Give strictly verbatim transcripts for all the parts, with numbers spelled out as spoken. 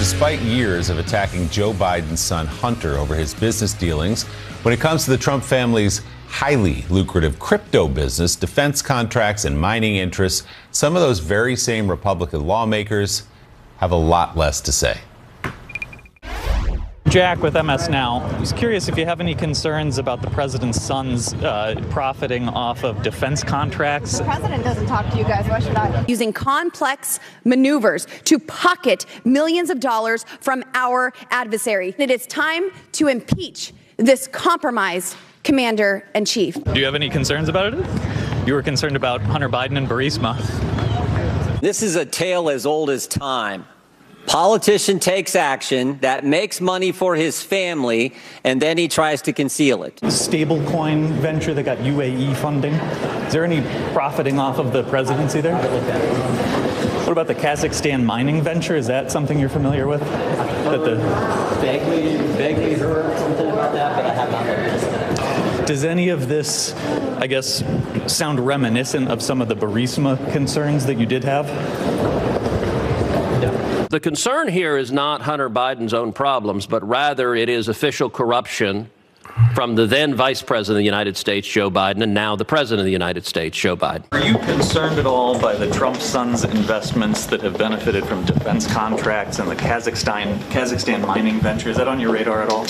despite years of attacking Joe Biden's son Hunter over his business dealings, when it comes to the Trump family's highly lucrative crypto business, defense contracts, and mining interests, some of those very same Republican lawmakers have a lot less to say. Jack with M S Now. I was curious if you have any concerns about the president's son's uh, profiting off of defense contracts. The president doesn't talk to you guys. Why should I? Using complex maneuvers to pocket millions of dollars from our adversary. It is time to impeach this compromised commander-in-chief. Do you have any concerns about it? You were concerned about Hunter Biden and Burisma. This is a tale as old as time. Politician takes action that makes money for his family, and then he tries to conceal it. Stablecoin venture that got U A E funding. Is there any profiting off of the presidency there? What about the Kazakhstan mining venture? Is that something you're familiar with? That the vaguely, vaguely heard something about that, but I have not heard. Does any of this, I guess, sound reminiscent of some of the Burisma concerns that you did have? The concern here is not Hunter Biden's own problems, but rather it is official corruption from the then Vice President of the United States, Joe Biden, and now the President of the United States, Joe Biden. Are you concerned at all by the Trump son's investments that have benefited from defense contracts and the Kazakhstan Kazakhstan mining venture? Is that on your radar at all?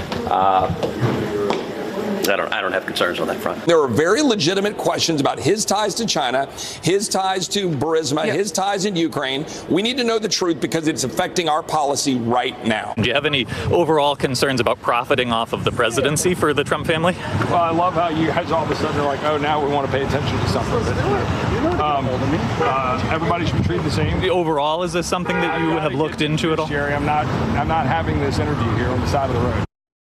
Uh, I don't, I don't have concerns on that front. There are very legitimate questions about his ties to China, his ties to Burisma, yep. his ties in Ukraine. We need to know the truth because it's affecting our policy right now. Do you have any overall concerns about profiting off of the presidency for the Trump family? Well, I love how you guys all of a sudden are like, oh, now we want to pay attention to something. Um, uh, everybody should be treated the same. The overall, is this something that you have looked into at all? Jerry, I'm not, I'm not having this interview here on the side of the road.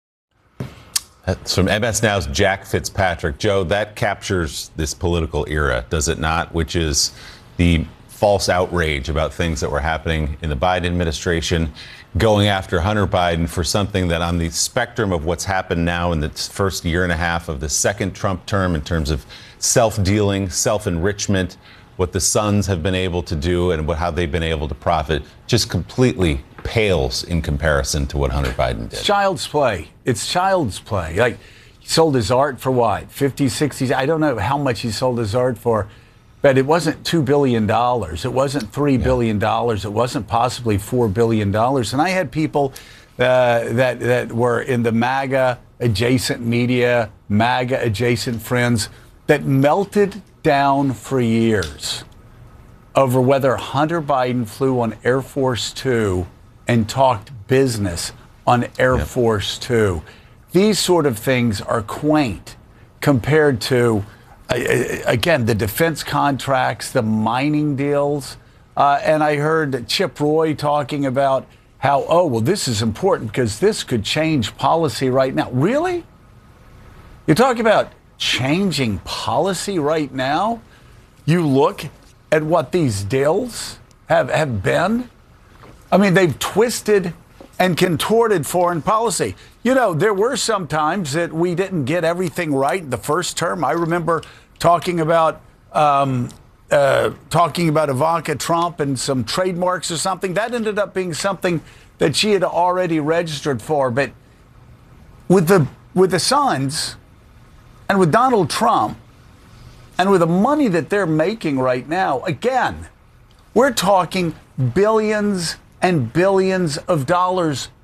That's from M S Now's Jack Fitzpatrick. Joe, that captures this political era, does it not? Which is the false outrage about things that were happening in the Biden administration, going after Hunter Biden for something that on the spectrum of what's happened now in the first year and a half of the second Trump term in terms of self-dealing, self-enrichment, what the sons have been able to do and what, how they've been able to profit, just completely pales in comparison to what Hunter Biden did. It's child's play. It's child's play. Like, he sold his art for what? fifty, sixty? I don't know how much he sold his art for, but it wasn't two billion dollars. It wasn't three billion dollars. It wasn't possibly four billion dollars. And I had people uh, that, that were in the MAGA adjacent media, MAGA adjacent friends that melted down for years over whether Hunter Biden flew on Air Force Two and talked business on Air yep. Force Two. These sort of things are quaint compared to, uh, again, the defense contracts, the mining deals. Uh, and I heard Chip Roy talking about how, oh, well, this is important because this could change policy right now. Really? You're talking about changing policy right now? You look at what these deals have, have been. I mean, they've twisted and contorted foreign policy. You know, there were some times that we didn't get everything right the first term. I remember talking about um, uh, talking about Ivanka Trump and some trademarks or something. That ended up being something that she had already registered for. But with the with the sons and with Donald Trump and with the money that they're making right now, again, we're talking billions and billions of dollars